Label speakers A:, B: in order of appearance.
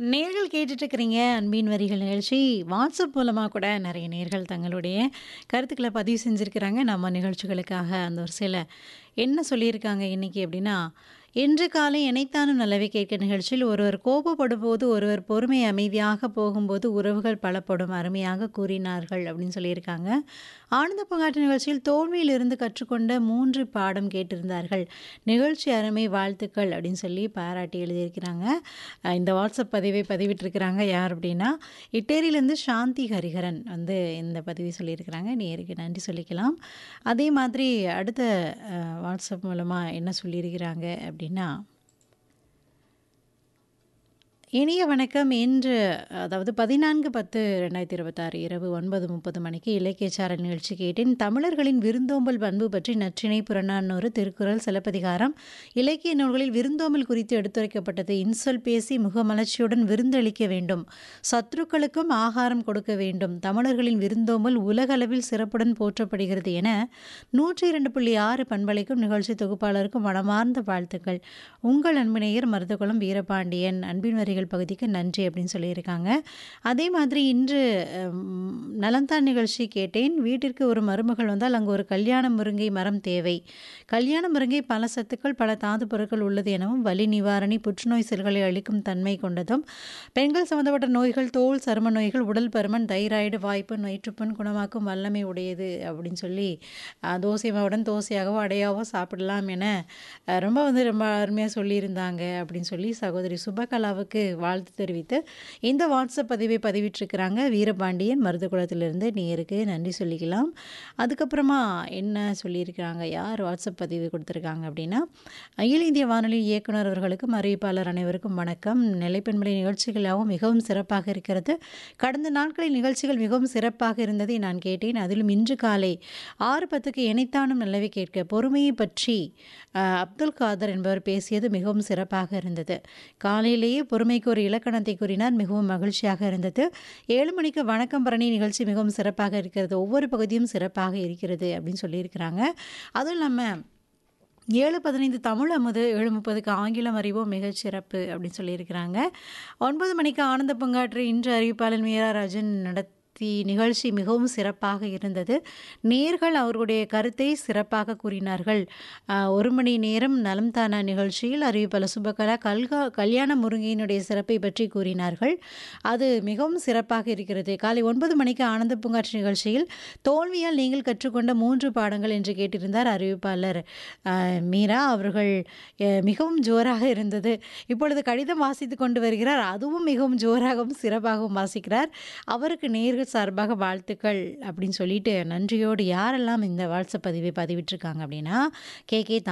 A: நேர்கள் கேட்டுட்டு இருக்கிறீங்க அன்பின் வரிகள் நிகழ்ச்சி. வாட்ஸ்அப் மூலமா கூட நெறைய நேர்கள் தங்களுடைய கருத்துக்கள பதிவு செஞ்சிருக்கிறாங்க நம்ம நிகழ்ச்சிகளுக்காக. அந்த வரிசையில என்ன சொல்லியிருக்காங்க இன்னைக்கு அப்படின்னா, "இன்று காலை எனைத்தானும் நல்லவை கேட்க நிகழ்ச்சியில் ஒருவர் கோபப்படும்போது, ஒருவர் பொறுமை அமைதியாக போகும்போது உறவுகள் பலப்படும். அருமையாக கூறினார்கள்" அப்படின்னு சொல்லியிருக்காங்க. ஆனந்த பூங்காற்று நிகழ்ச்சியில் தோல்வியிலிருந்து கற்றுக்கொண்ட 3 பாடம் கேட்டிருந்தார்கள். நிகழ்ச்சி அருமை வாழ்த்துக்கள் அப்படின்னு சொல்லி பாராட்டி எழுதியிருக்கிறாங்க. இந்த வாட்ஸ்அப் பதிவை பதிவிட்டிருக்கிறாங்க. யார் அப்படின்னா, இட்டேரியிலேருந்து சாந்தி ஹரிஹரன் வந்து இந்த பதிவை சொல்லியிருக்கிறாங்க. நேயருக்கு நன்றி சொல்லிக்கலாம். அதே மாதிரி அடுத்த வாட்ஸ்அப் மூலமா என்ன சொல்லியிருக்கிறாங்க அப்படின்னா, இனிய வணக்கம். இன்று அதாவது 14/10/2026 இரவு 9:30 மணிக்கு இலக்கியச்சாரல் நிகழ்ச்சி கேட்டேன். தமிழர்களின் விருந்தோம்பல் பண்பு பற்றி நற்றிணை, புறநானூறு, திருக்குறள், சிலப்பதிகாரம் இலக்கிய நூல்களில் விருந்தோம்பல் குறித்து எடுத்துரைக்கப்பட்டது. இன்சொல் பேசி முகமலர்ச்சியுடன் விருந்தளிக்க வேண்டும், சத்துருக்களுக்கும் ஆகாரம் கொடுக்க வேண்டும், தமிழர்களின் விருந்தோம்பல் உலகளவில் சிறப்புடன் போற்றப்படுகிறது என 102.6 பண்பலைக்கும் நிகழ்ச்சி தொகுப்பாளருக்கும் மனமார்ந்த வாழ்த்துக்கள். உங்கள் அன்புநேயர் மருதகுளம் வீரபாண்டியன். அன்பின் வரிகள் பகுதிக்கு நன்றி அப்படின்னு சொல்லியிருக்காங்க. அதே மாதிரி இன்று நலம்தான் நிகழ்ச்சி கேட்டேன். வீட்டிற்கு ஒரு மருமகள் வந்தால் அங்கு ஒரு கல்யாண முருங்கை மரம் தேவை. கல்யாண முருங்கை பல சத்துக்கள், பல தாது பொருட்கள் உள்ளது எனவும், வலி நிவாரணி, புற்றுநோய் செல்களை அழிக்கும் தன்மை கொண்டதும், பெண்கள் சம்பந்தப்பட்ட நோய்கள், தோல் சரும நோய்கள், உடல் பருமன், தைராய்டு, வாய்ப்பு, வயிற்றுப்புண் குணமாக்கும் வல்லமை உடையது அப்படின்னு சொல்லி தோசை மாவுடன் தோசையாகவோ அடையாவோ சாப்பிடலாம் என ரொம்ப அருமையாக சொல்லியிருந்தாங்க அப்படின்னு சொல்லி சகோதரி சுபகலாவுக்கு வாழ்த்து தெரிவித்து இந்த வாட்ஸ்அப் பதிவை பதிவிட்டிருக்கிறாங்க. வீரபாண்டியன் மருதகுளத்திலிருந்து. நேருக்கு நன்றி சொல்லிக்கலாம். அதுக்கப்புறமா என்ன சொல்லியிருக்கிறாங்க, யார் வாட்ஸ்அப் பதிவு கொடுத்துருக்காங்க அப்படின்னா, அகில இந்திய வானொலி இயக்குனர் அவர்களுக்கும் அறிவிப்பாளர் அனைவருக்கும் வணக்கம். நிலைப்பண்பலை நிகழ்ச்சிகளாகவும் மிகவும் சிறப்பாக இருக்கிறது. கடந்த நாட்களில் நிகழ்ச்சிகள் மிகவும் சிறப்பாக இருந்ததை நான் கேட்டேன். அதிலும் இன்று காலை 6:10க்கு எனைத்தானும் நல்லவை கேட்க பொறுமையை பற்றி அப்துல் காதர் என்பவர் பேசியது மிகவும் சிறப்பாக இருந்தது. காலையிலேயே பொறுமைக்கு ஒரு இலக்கணத்தை கூறினார். மிகவும் மகிழ்ச்சியாக இருந்தது. 7 மணிக்கு வணக்கம் பரணி நிகழ்ச்சி மிகவும் சிறப்பாக இருக்கிறது. ஒவ்வொரு பகுதியும் சிறப்பாக இருக்கிறது அப்படின்னு சொல்லியிருக்கிறாங்க. அதுவும் இல்லாமல் 7:15 தமிழ் அமுது, 7:30க்கு ஆங்கிலம் அறிவோம் மிகச்சிறப்பு அப்படின்னு சொல்லியிருக்கிறாங்க. 9 மணிக்கு ஆனந்த பூங்காற்று. இன்று அறிவிப்பாளர் மீரா ராஜன் நிகழ்ச்சி மிகவும் சிறப்பாக இருந்தது. நேர்கள் அவர்களுடைய கருத்தை சிறப்பாக கூறினார்கள். 1 மணி நேரம் நலம் தானா நிகழ்ச்சியில் அறிவிப்பாளர் சுபகலா கல்யாண முருங்கையினுடைய சிறப்பை பற்றி கூறினார்கள். அது மிகவும் சிறப்பாக இருக்கிறது. காலை 9 மணிக்கு ஆனந்த பூங்காற்று நிகழ்ச்சியில் தோல்வியால் நீங்கள் கற்றுக்கொண்ட 3 பாடங்கள் என்று கேட்டிருந்தார் அறிவிப்பாளர் மீரா அவர்கள். மிகவும் ஜோராக இருந்தது. இப்பொழுது கடிதம் வாசித்து கொண்டு வருகிறார். அதுவும் மிகவும் ஜோராகவும் சிறப்பாகவும் வாசிக்கிறார். அவருக்கு நேர்கள் சார்பாக வாழ்த்துக்கள் அப்படின்னு சொல்லிட்டு நன்றியோடு யாரெல்லாம் இந்த வாட்ஸ்அப் பதிவை பதிவிட்டிருக்காங்க அப்படின்னா, கே